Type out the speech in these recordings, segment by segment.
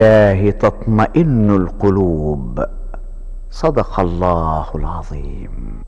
الله تطمئن القلوب. صدق الله العظيم.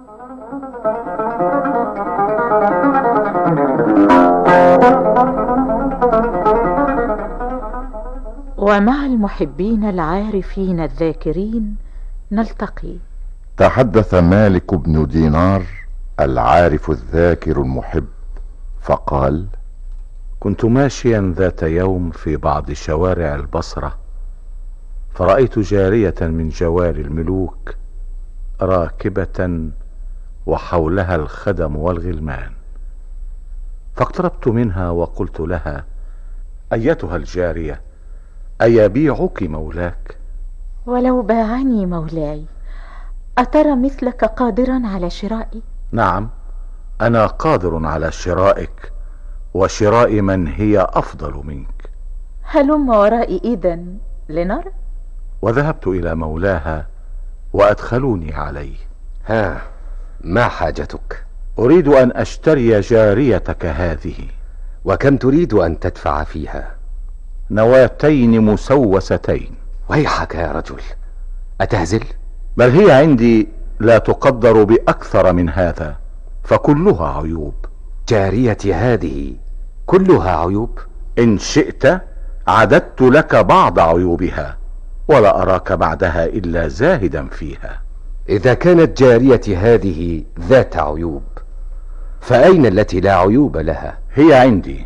ومع المحبين العارفين الذاكرين نلتقي. تحدث مالك بن دينار العارف الذاكر المحب فقال: كنت ماشيا ذات يوم في بعض شوارع البصرة، فرأيت جارية من جوار الملوك راكبة وحولها الخدم والغلمان، فاقتربت منها وقلت لها: أيتها الجارية، أيبيعك مولاك؟ ولو باعني مولاي، أترى مثلك قادرا على شرائي؟ نعم، أنا قادر على شرائك وشراء من هي أفضل منك. هلم ورائي إذن لنرى. وذهبت إلى مولاها وأدخلوني عليه. ها، ما حاجتك؟ أريد أن أشتري جاريتك هذه. وكم تريد أن تدفع فيها؟ 2 مسوستين. ويحك يا رجل، أتهزل؟ بل هي عندي لا تقدر بأكثر من هذا، فكلها عيوب. جاريتي هذه كلها عيوب؟ إن شئت عددت لك بعض عيوبها، ولا أراك بعدها إلا زاهدا فيها. إذا كانت جاريتي هذه ذات عيوب، فأين التي لا عيوب لها؟ هي عندي.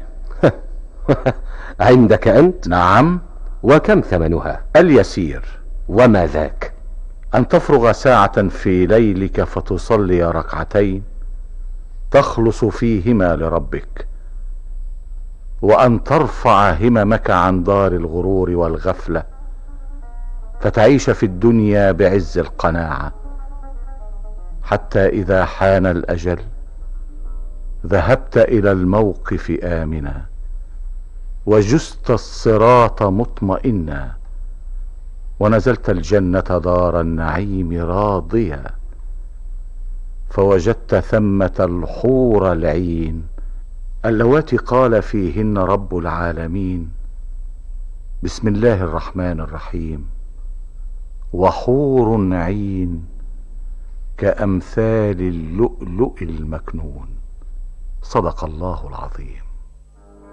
عندك أنت؟ نعم. وكم ثمنها؟ اليسير. وما ذاك؟ أن تفرغ ساعة في ليلك فتصلي 2 تخلص فيهما لربك، وأن ترفع هممك عن دار الغرور والغفلة، فتعيش في الدنيا بعز القناعة، حتى إذا حان الأجل ذهبت إلى الموقف آمنا، وجزت الصراط مطمئنا، ونزلت الجنة دار النعيم راضيا، فوجدت ثمة الحور العين اللواتي قال فيهن رب العالمين: بسم الله الرحمن الرحيم، وحور عين كأمثال اللؤلؤ المكنون. صدق الله العظيم.